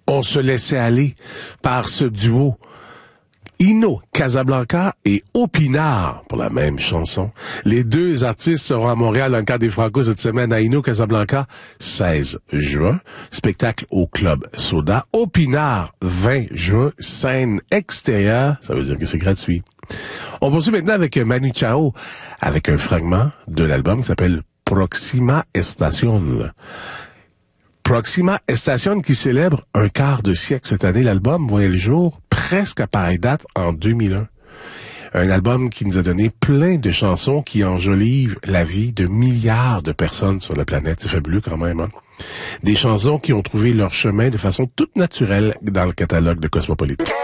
On se laissait aller par ce duo Ino Casablanca et Opinard pour la même chanson. Les deux artistes seront à Montréal dans le cadre des Franco cette semaine à Ino Casablanca, 16 juin. Spectacle au Club Soda. Opinard, 20 juin. Scène extérieure, ça veut dire que c'est gratuit. On poursuit maintenant avec Manu Chao, avec un fragment de l'album qui s'appelle Proxima Estación. Proxima Estación qui célèbre un quart de siècle cette année. L'album voyait le jour presque à pareille date en 2001. Un album qui nous a donné plein de chansons qui enjolivent la vie de milliards de personnes sur la planète. C'est fabuleux quand même, hein? Des chansons qui ont trouvé leur chemin de façon toute naturelle dans le catalogue de Cosmopolitan.